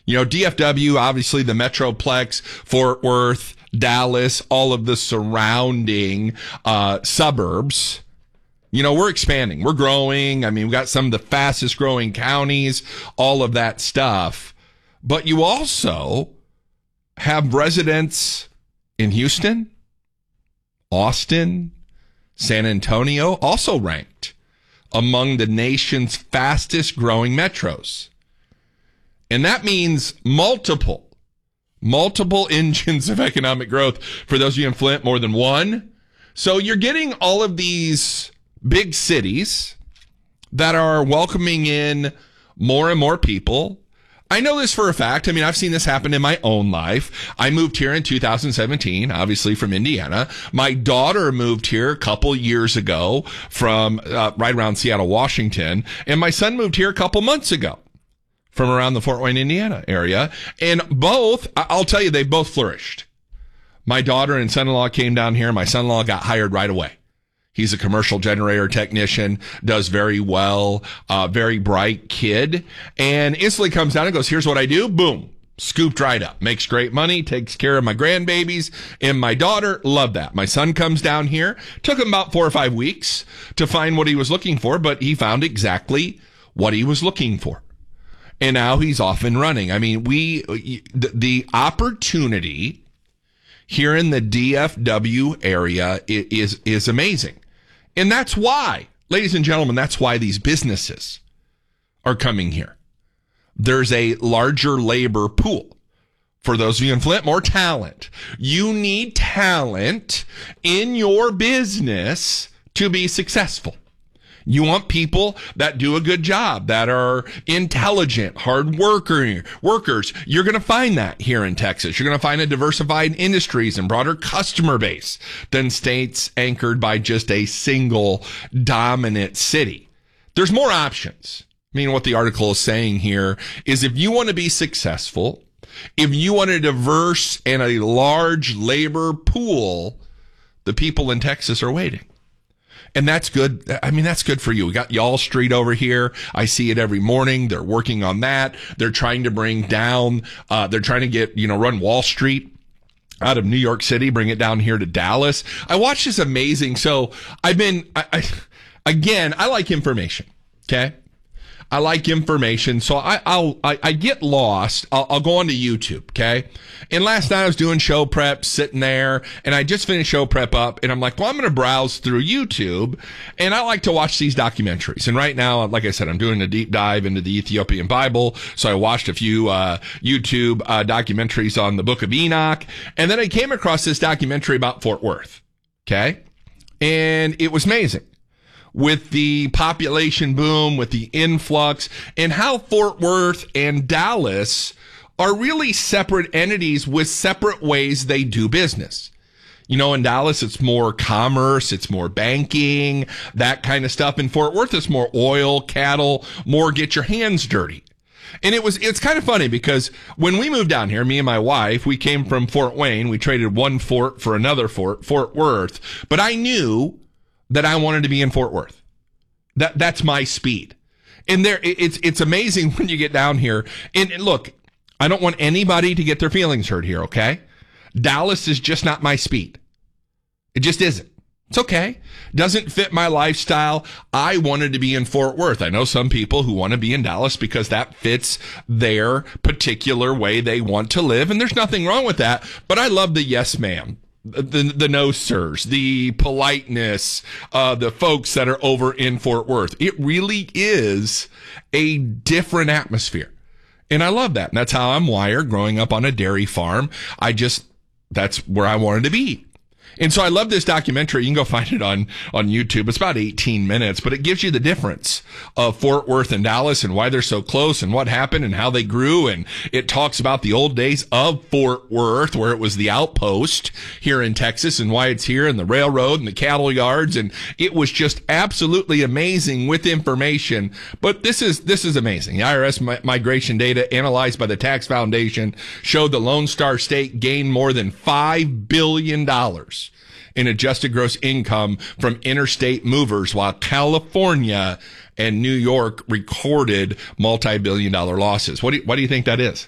DFW, obviously the Metroplex, Fort Worth, Dallas, all of the surrounding suburbs. We're expanding. We're growing. I mean, we've got some of the fastest growing counties, all of that stuff. But you also have residents in Houston, Austin, San Antonio, also ranked among the nation's fastest growing metros. And that means multiple engines of economic growth. For those of you in Flint, more than one. So you're getting all of these big cities that are welcoming in more and more people. I know this for a fact. I mean, I've seen this happen in my own life. I moved here in 2017, obviously from Indiana. My daughter moved here a couple years ago from right around Seattle, Washington. And my son moved here a couple months ago from around the Fort Wayne, Indiana area. And both, I'll tell you, they both flourished. My daughter and son-in-law came down here. My son-in-law got hired right away. He's a commercial generator technician, does very well, very bright kid, and instantly comes down and goes, here's what I do. Boom. Scooped right up. Makes great money, takes care of my grandbabies and my daughter. Love that. My son comes down here. Took him about 4 or 5 weeks to find what he was looking for, but he found exactly what he was looking for. And now he's off and running. I mean, the opportunity here in the DFW area is amazing. And that's why, ladies and gentlemen, that's why these businesses are coming here. There's a larger labor pool. For those of you in Flint, more talent. You need talent in your business to be successful. You want people that do a good job, that are intelligent, hard workers. You're going to find that here in Texas. You're going to find a diversified industries and broader customer base than states anchored by just a single dominant city. There's more options. I mean, what the article is saying here is if you want to be successful, if you want a diverse and a large labor pool, the people in Texas are waiting. And that's good. I mean, that's good for you. We got Y'all Street over here. I see it every morning. They're working on that. They're trying to bring down, they're trying to get, run Wall Street out of New York City, bring it down here to Dallas. I watched this amazing. So I like information. Okay. I like information. So I get lost. I'll go onto YouTube. Okay. And last night I was doing show prep, sitting there, and I just finished show prep up, and I'm like, well, I'm going to browse through YouTube, and I like to watch these documentaries. And right now, like I said, I'm doing a deep dive into the Ethiopian Bible. So I watched a few YouTube documentaries on the Book of Enoch, and then I came across this documentary about Fort Worth. Okay. And it was amazing. With the population boom, with the influx, and how Fort Worth and Dallas are really separate entities with separate ways they do business. In Dallas, it's more commerce, it's more banking, that kind of stuff. In Fort Worth, it's more oil, cattle, more get your hands dirty. And it's kind of funny because when we moved down here, me and my wife, we came from Fort Wayne. We traded one fort for another fort, Fort Worth. But I knew that I wanted to be in Fort Worth. That's my speed. And it's amazing when you get down here. And look, I don't want anybody to get their feelings hurt here, okay? Dallas is just not my speed. It just isn't. It's okay. Doesn't fit my lifestyle. I wanted to be in Fort Worth. I know some people who want to be in Dallas because that fits their particular way they want to live. And there's nothing wrong with that. But I love the yes, ma'am. The no sirs, the politeness, the folks that are over in Fort Worth. It really is a different atmosphere. And I love that. And that's how I'm wired growing up on a dairy farm. That's where I wanted to be. And so I love this documentary. You can go find it on YouTube. It's about 18 minutes, but it gives you the difference of Fort Worth and Dallas and why they're so close and what happened and how they grew. And it talks about the old days of Fort Worth, where it was the outpost here in Texas, and why it's here, and the railroad and the cattle yards. And it was just absolutely amazing with information. But this is amazing. The IRS migration data analyzed by the Tax Foundation showed the Lone Star State gained more than $5 billion in adjusted gross income from interstate movers, while California and New York recorded multi-billion-dollar losses. What do you think that is?